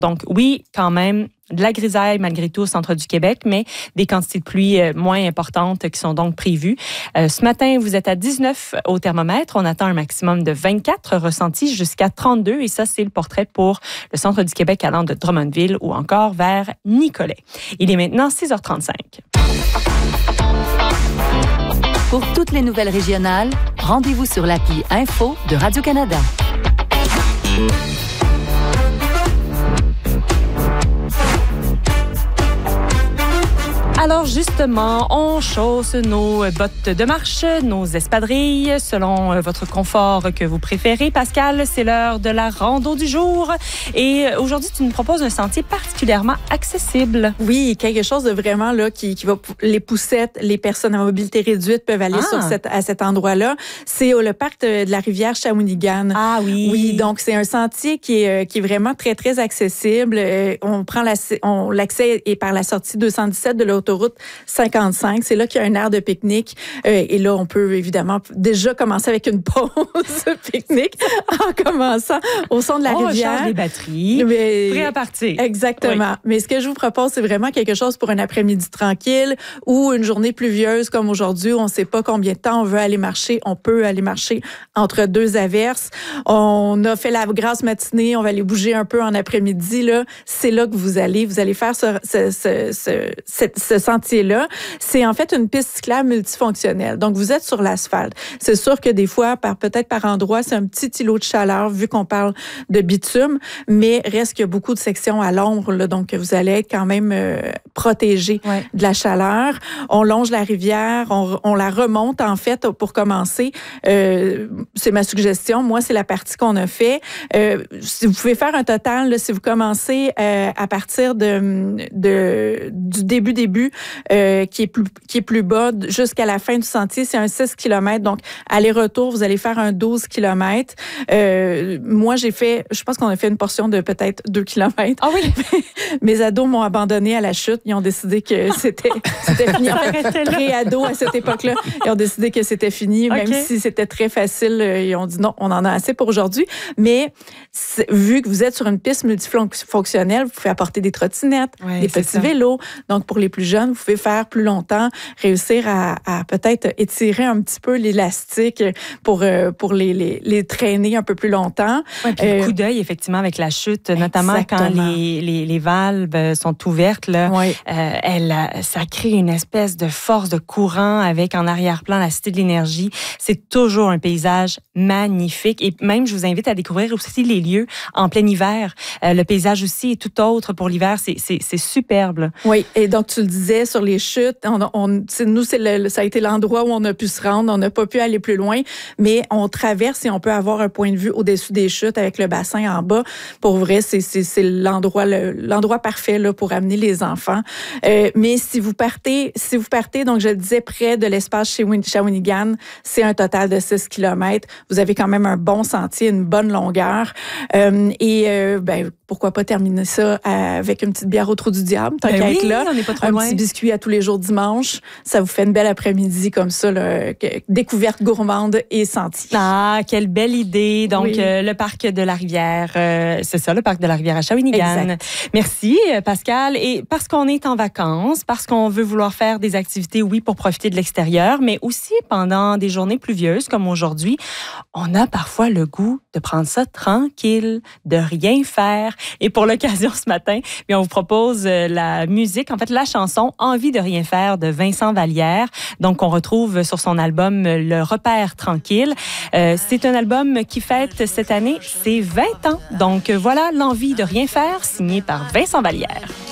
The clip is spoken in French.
Donc oui, quand même, de la grisaille malgré tout au centre du Québec, mais des quantités de pluie moins importantes qui sont donc prévues. Ce matin, vous êtes à 19 au thermomètre. On attend un maximum de 24 ressentis jusqu'à 32. Et ça, c'est le portrait pour le centre du Québec allant de Drummondville ou encore vers Nicolet. Il est maintenant 6h35. Pour toutes les nouvelles régionales, rendez-vous sur l'appli Info de Radio-Canada. Alors justement, on chausse nos bottes de marche, nos espadrilles, selon votre confort que vous préférez. Pascal, c'est l'heure de la rando du jour. Et aujourd'hui, tu nous proposes un sentier particulièrement accessible. Oui, quelque chose de vraiment là qui va... Les poussettes, les personnes à mobilité réduite peuvent aller à cet endroit-là. C'est le parc de la rivière Shawinigan. Ah oui. Oui, donc c'est un sentier qui est vraiment très, très accessible. L'accès est par la sortie 217 de l'autoroute 55. C'est là qu'il y a un aire de pique-nique. Et là, on peut évidemment déjà commencer avec une pause pique-nique en commençant au son de la rivière. On recharge les batteries, prêt à partir. Exactement. Oui. Mais ce que je vous propose, c'est vraiment quelque chose pour un après-midi tranquille ou une journée pluvieuse comme aujourd'hui. On ne sait pas combien de temps on veut aller marcher. On peut aller marcher entre deux averses. On a fait la grasse matinée. On va aller bouger un peu en après-midi. Là. C'est là que vous allez faire ce sentier-là. C'est en fait une piste cyclable multifonctionnelle. Donc, vous êtes sur l'asphalte. C'est sûr que des fois, peut-être par endroit, c'est un petit îlot de chaleur vu qu'on parle de bitume, mais reste qu'il y a beaucoup de sections à l'ombre, là, donc vous allez être quand même protégé de la chaleur. On longe la rivière, on la remonte en fait pour commencer. C'est ma suggestion. Moi, c'est la partie qu'on a fait. Si vous pouvez faire un total, là, si vous commencez à partir du début, qui est plus bas jusqu'à la fin du sentier, c'est un 6 km. Donc, aller-retour, vous allez faire un 12 km. Moi, je pense qu'on a fait une portion de peut-être 2 km. Ah oui? Mes ados m'ont abandonné à la chute. Ils ont décidé que c'était fini. En fait, pré-ados à cette époque-là, ils ont décidé que c'était fini, même si c'était très facile. Ils ont dit non, on en a assez pour aujourd'hui. Mais vu que vous êtes sur une piste multifonctionnelle, vous pouvez apporter des trottinettes, des petits vélos. Donc, pour les plus jeunes, vous pouvez faire plus longtemps, réussir à peut-être étirer un petit peu l'élastique pour les traîner un peu plus longtemps. Oui, puis le coup d'œil, effectivement, avec la chute, notamment quand les valves sont ouvertes, là, ça crée une espèce de force de courant avec en arrière-plan la Cité de l'Énergie. C'est toujours un paysage magnifique. Et même, je vous invite à découvrir aussi les lieux en plein hiver. Le paysage aussi est tout autre pour l'hiver. C'est superbe. Oui, et donc tu le disais sur les chutes, nous, ça a été l'endroit où on a pu se rendre. On n'a pas pu aller plus loin, mais on traverse et on peut avoir un point de vue au-dessus des chutes avec le bassin en bas. Pour vrai, c'est l'endroit parfait là, pour amener les enfants. Mais si vous partez, donc je le disais, près de l'espace Shawinigan, c'est un total de 6 km. Vous avez quand même un bon sentier, une bonne longueur. Pourquoi pas terminer ça avec une petite bière au Trou du Diable, tant qu'à être là. On n'est pas trop un loin. Petit biscuit à tous les jours dimanche. Ça vous fait une belle après-midi comme ça, là, découverte gourmande et sentier. Ah, quelle belle idée. Donc, le parc de la rivière, c'est ça, le parc de la rivière à Shawinigan. Exact. Merci, Pascal. Et parce qu'on est en vacances, parce qu'on veut vouloir faire des activités, oui, pour profiter de l'extérieur, mais aussi pendant des journées pluvieuses comme aujourd'hui, on a parfois le goût de prendre ça tranquille, de rien faire. Et pour l'occasion ce matin, on vous propose la musique, en fait la chanson « Envie de rien faire » de Vincent Vallière. Donc, on retrouve sur son album « Le repère tranquille ». C'est un album qui fête cette année ses 20 ans. Donc, voilà l'envie de rien faire, signé par Vincent Vallière.